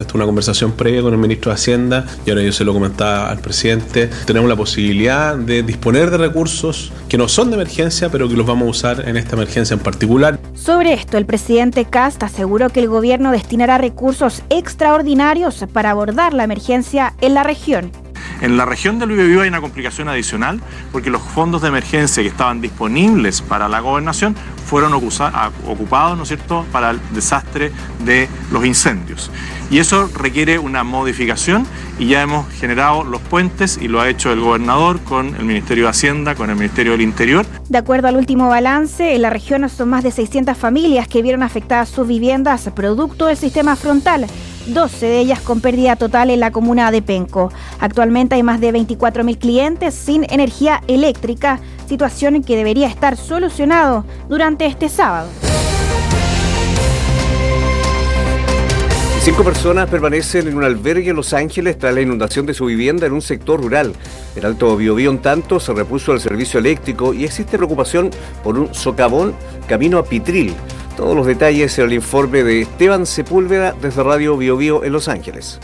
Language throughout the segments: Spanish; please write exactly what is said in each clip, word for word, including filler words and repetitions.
Esto es una conversación previa con el ministro de Hacienda y ahora yo se lo comentaba al presidente. Tenemos la posibilidad de disponer de recursos que no son de emergencia, pero que los vamos a usar en esta emergencia en particular. Sobre esto, el presidente Kast aseguró que el gobierno destinará recursos extraordinarios para abordar la emergencia en la región. En la región del Biobío hay una complicación adicional porque los fondos de emergencia que estaban disponibles para la gobernación fueron ocupados, ¿no es cierto?, para el desastre de los incendios. Y eso requiere una modificación y ya hemos generado los puentes y lo ha hecho el gobernador con el Ministerio de Hacienda, con el Ministerio del Interior. De acuerdo al último balance, en la región son más de seiscientas familias que vieron afectadas sus viviendas producto del sistema frontal. doce de ellas con pérdida total en la comuna de Penco. Actualmente hay más de veinticuatro mil clientes sin energía eléctrica, situación que debería estar solucionado durante este sábado. Cinco personas permanecen en un albergue en Los Ángeles tras la inundación de su vivienda en un sector rural. El Alto Biobío, en tanto, se repuso el servicio eléctrico y existe preocupación por un socavón camino a Pitril. Todos los detalles en el informe de Esteban Sepúlveda desde Radio Biobío en Los Ángeles.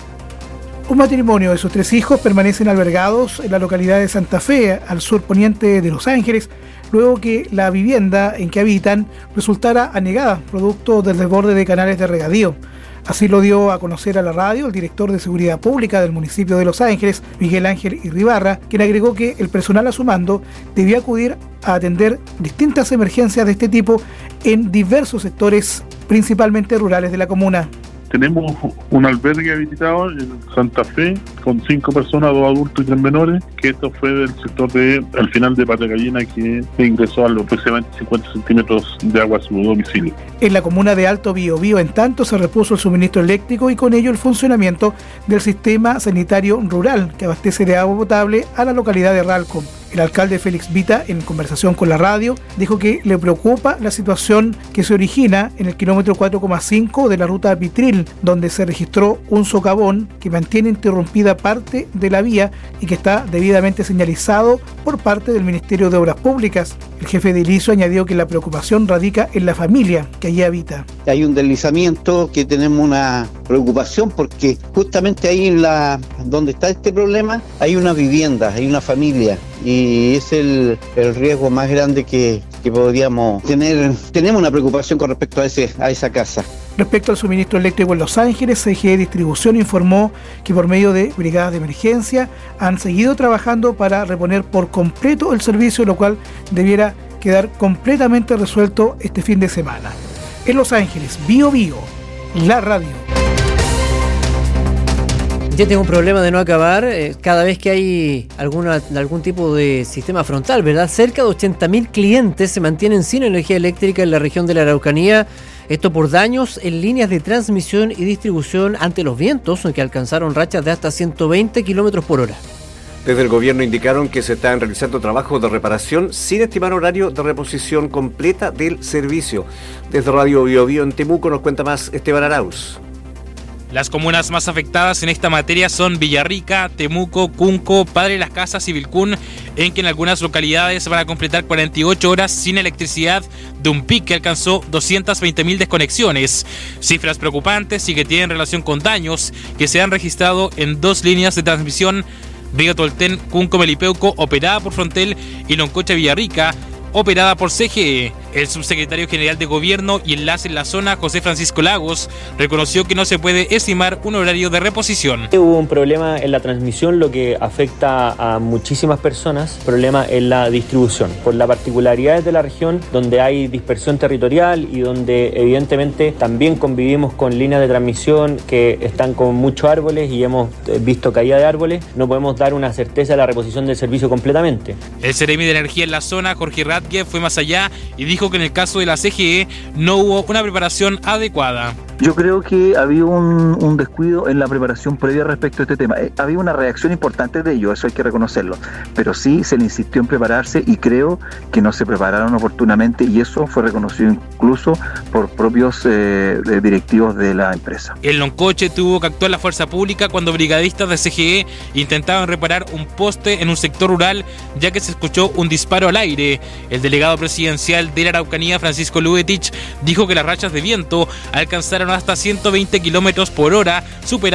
Un matrimonio y sus tres hijos permanecen albergados en la localidad de Santa Fe, al sur poniente de Los Ángeles, luego que la vivienda en que habitan resultara anegada, producto del desborde de canales de regadío. Así lo dio a conocer a la radio el director de Seguridad Pública del municipio de Los Ángeles, Miguel Ángel Irribarra, quien agregó que el personal a su mando debía acudir a atender distintas emergencias de este tipo en diversos sectores, principalmente rurales de la comuna. Tenemos un albergue habilitado en Santa Fe con cinco personas, dos adultos y tres menores, que esto fue del sector de, al final de Pata Gallina, que ingresó a los aproximadamente cincuenta centímetros de agua a su domicilio. En la comuna de Alto Biobío, en tanto, se repuso el suministro eléctrico y con ello el funcionamiento del sistema sanitario rural que abastece de agua potable a la localidad de Ralco. El alcalde Félix Vita, en conversación con la radio, dijo que le preocupa la situación que se origina en el kilómetro cuatro coma cinco de la ruta Pitril, donde se registró un socavón que mantiene interrumpida parte de la vía y que está debidamente señalizado por parte del Ministerio de Obras Públicas. El jefe de ILISO añadió que la preocupación radica en la familia que allí habita. Hay un deslizamiento que tenemos una preocupación porque justamente ahí en la donde está este problema hay una vivienda, hay una familia y es el, el riesgo más grande que, que podríamos tener. Tenemos una preocupación con respecto a, ese, a esa casa. Respecto al suministro eléctrico en Los Ángeles, C G E Distribución informó que por medio de brigadas de emergencia han seguido trabajando para reponer por completo el servicio, lo cual debiera quedar completamente resuelto este fin de semana. En Los Ángeles, Bio Bio, la radio. Ya tengo un problema de no acabar eh, cada vez que hay alguna, algún tipo de sistema frontal, ¿verdad? Cerca de ochenta mil clientes se mantienen sin energía eléctrica en la región de la Araucanía. Esto por daños en líneas de transmisión y distribución ante los vientos, que alcanzaron rachas de hasta ciento veinte kilómetros por hora. Desde el gobierno indicaron que se están realizando trabajos de reparación sin estimar horario de reposición completa del servicio. Desde Radio Biobío en Temuco nos cuenta más Esteban Arauz. Las comunas más afectadas en esta materia son Villarrica, Temuco, Cunco, Padre Las Casas y Vilcún, en que en algunas localidades van a completar cuarenta y ocho horas sin electricidad de un pic que alcanzó doscientas veinte mil desconexiones. Cifras preocupantes y que tienen relación con daños que se han registrado en dos líneas de transmisión: Río Tolten, Cunco Melipeuco, operada por Frontel, y Loncocha Villarrica, operada por C G E. El subsecretario general de Gobierno y Enlace en la zona, José Francisco Lagos, reconoció que no se puede estimar un horario de reposición. Hubo un problema en la transmisión, lo que afecta a muchísimas personas, problema en la distribución, por las particularidades de la región, donde hay dispersión territorial y donde evidentemente también convivimos con líneas de transmisión que están con muchos árboles y hemos visto caída de árboles. No podemos dar una certeza de la reposición del servicio completamente. El Seremi de Energía en la zona, Jorge Radke, fue más allá y dijo que en el caso de la C G E no hubo una preparación adecuada. Yo creo que había un, un descuido en la preparación previa respecto a este tema. Eh, había una reacción importante de ello, eso hay que reconocerlo, pero sí se le insistió en prepararse y creo que no se prepararon oportunamente y eso fue reconocido incluso por propios eh, directivos de la empresa. En Loncoche tuvo que actuar la fuerza pública cuando brigadistas de C G E intentaban reparar un poste en un sector rural, ya que se escuchó un disparo al aire. El delegado presidencial de la Araucanía, Francisco Lubetich, dijo que las rachas de viento alcanzaron hasta ciento veinte kilómetros por hora, superando